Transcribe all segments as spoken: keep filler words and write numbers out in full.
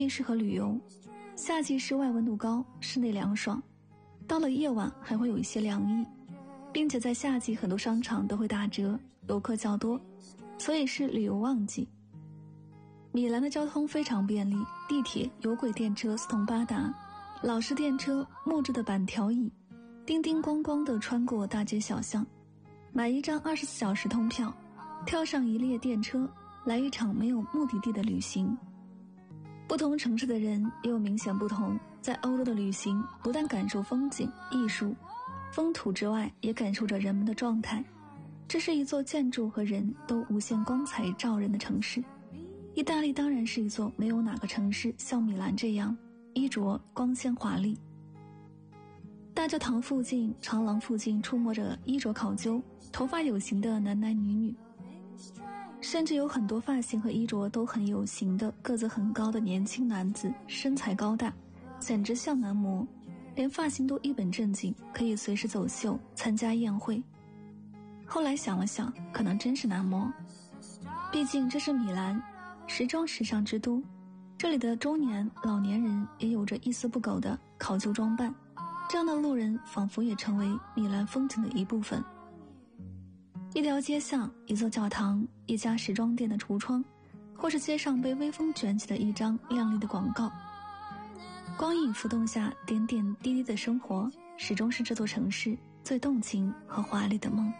适合旅游。夏季室外温度高，室内凉爽，到了夜晚还会有一些凉意，并且在夏季很多商场都会打折，游客较多，所以是旅游旺季。米兰的交通非常便利，地铁、有轨电车四通八达，老式电车、木质的板条椅，叮叮咣咣地穿过大街小巷。买一张二十四小时通票，跳上一列电车，来一场没有目的地的旅行。不同城市的人也有明显不同，在欧洲的旅行不但感受风景、艺术、风土之外，也感受着人们的状态。这是一座建筑和人都无限光彩照人的城市。意大利当然是一座没有哪个城市像米兰这样衣着光鲜华丽。大教堂附近、长廊附近出没着衣着考究、头发有型的男男女女，甚至有很多发型和衣着都很有型的个子很高的年轻男子，身材高大，简直像男模，连发型都一本正经，可以随时走秀参加宴会。后来想了想，可能真是男模，毕竟这是米兰，时装时尚之都，这里的中年老年人也有着一丝不苟的考究装扮，这样的路人仿佛也成为米兰风景的一部分。一条街巷，一座教堂，一家时装店的橱窗，或是街上被微风卷起的一张亮丽的广告，光影浮动下点点滴滴的生活，始终是这座城市最动情和华丽的梦。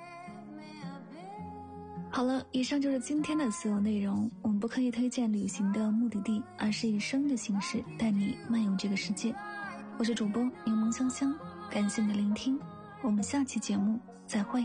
好了，以上就是今天的所有内容。我们不刻意推荐旅行的目的地，而是以声的形式带你漫游这个世界。我是主播柠檬香香，感谢你的聆听，我们下期节目再会。